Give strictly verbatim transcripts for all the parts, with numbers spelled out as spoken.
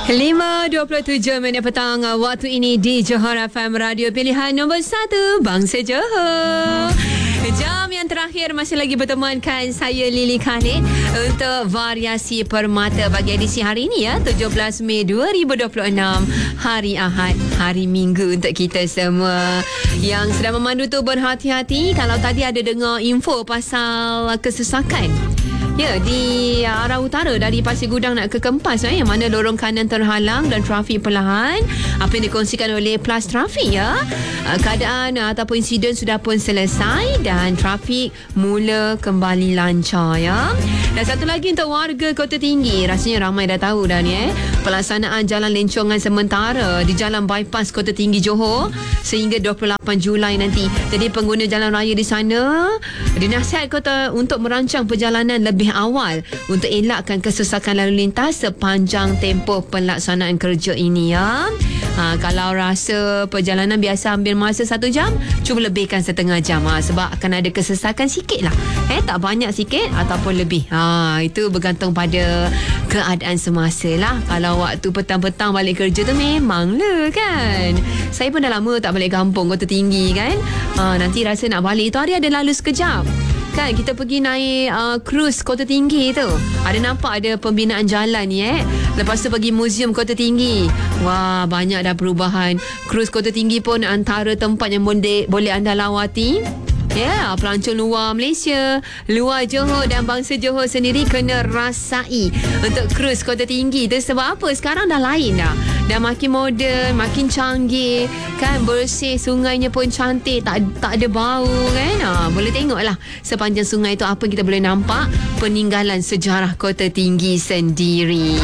lima dua puluh tujuh minit petang waktu ini di Johor F M, radio pilihan nombor satu Bangsa Johor. Jam yang terakhir masih lagi bertemankan saya Lily Khalid untuk variasi permata bagi edisi hari ini ya, tujuh belas Mei dua ribu dua puluh enam, hari Ahad, hari Minggu untuk kita semua. Yang sedang memandu tu berhati-hati kalau tadi ada dengar info pasal kesesakan. Ya, di arah utara dari Pasir Gudang nak ke Kempas eh, yang mana lorong kanan terhalang dan trafik perlahan. Apa yang dikongsikan oleh Plus Trafik ya. Keadaan ataupun insiden sudah pun selesai dan trafik mula kembali lancar ya. Dan satu lagi untuk warga Kota Tinggi, rasanya ramai dah tahu dah ni eh. Pelaksanaan jalan lencongan sementara di Jalan Bypass Kota Tinggi Johor sehingga dua puluh lapan Julai nanti. Jadi pengguna jalan raya di sana dinasihat kota untuk merancang perjalanan lebih awal untuk elakkan kesesakan lalu lintas sepanjang tempoh pelaksanaan kerja ini ya. Ha, kalau rasa perjalanan biasa ambil masa satu jam, cuba lebihkan setengah jam ha, sebab akan ada kesesakan sikit lah. Eh, tak banyak sikit ataupun lebih. Ha, itu bergantung pada keadaan semasa lah. Kalau waktu petang-petang balik kerja tu memang lah kan. Saya pun dah lama tak balik kampung Kota Tinggi kan. Ha, nanti rasa nak balik tu hari ada lalu sekejap. Kan kita pergi naik uh, cruise Kota Tinggi tu. Ada nampak ada pembinaan jalan ni eh. Lepas tu pergi muzium Kota Tinggi. Wah, banyak dah perubahan. Cruise Kota Tinggi pun antara tempat yang boleh, boleh anda lawati. Ya, yeah, pelancong luar Malaysia, luar Johor dan bangsa Johor sendiri kena rasai untuk cruise Kota Tinggi tu. Sebab apa? Sekarang dah lain dah. Dah makin moden, makin canggih kan, bersih, sungainya pun cantik, tak tak ada bau kan. Ha, boleh tengoklah sepanjang sungai tu apa kita boleh nampak peninggalan sejarah Kota Tinggi sendiri.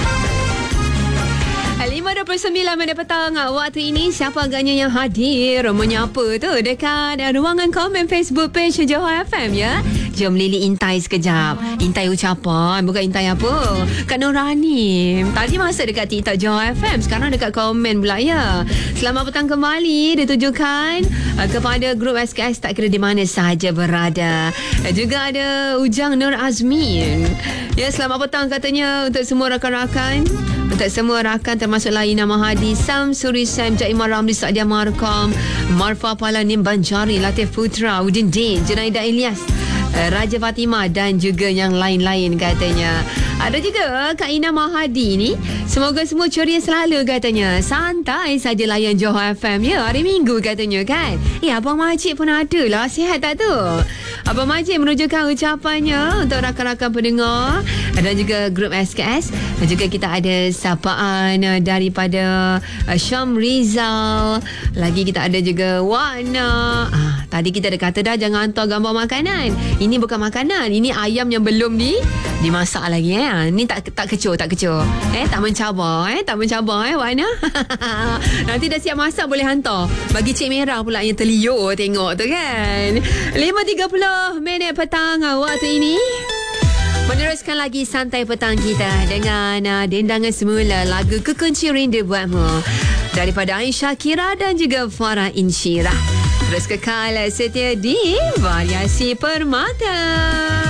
lima dua puluh sembilan minit petang waktu ini. Siapa agaknya yang hadir menyapa tu dekat ruangan komen Facebook page Johor F M ya. Jom Lily intai sekejap. Intai ucapan, bukan intai apa. Kak Nurani tadi masuk dekat TikTok Johor F M, sekarang dekat komen pula ya. Selamat petang kembali ditujukan uh, kepada grup S K S tak kira di mana sahaja berada. Uh, juga ada Ujang Nur Azmin. Ya, selamat petang katanya untuk semua rakan-rakan. Untuk semua rakan termasuk Laina Mahadi, Sam Suri Sam, Jaimah Ramli, Saadia Markam, Marfa Palanim Banjari, Latif Putra, Udin Din, Junaida Ilyas, Raja Fatimah dan juga yang lain-lain katanya. Ada juga Kak Ina Mahadi ni. Semoga semua ceria selalu katanya. Santai saja layan Johor F M ya, hari Minggu katanya kan. Eh, Abang Majid pun ada lah. Sihat tak tu? Abang Majid menunjukkan ucapannya untuk rakan-rakan pendengar dan juga grup S K S. Dan juga kita ada sapaan daripada Syam Rizal. Lagi kita ada juga Wana. Ah, tadi kita dah kata dah jangan hantar gambar makanan. Ini bukan makanan, ini ayam yang belum di dimasak lagi eh. Ni tak tak kecoh, tak kecoh. Eh, tak mencabar eh, tak mencabar eh Wana. Nanti dah siap masak boleh hantar. Bagi Cik Merah pula yang terliur tengok tu kan. lima tiga puluh minit petang waktu ini. Meneruskan lagi santai petang kita dengan uh, dendangan semula lagu Kekunci Rindu Buatmu daripada Aisyah Kira dan juga Farah Insyirah. Terus kekal setia di Variasi Permata.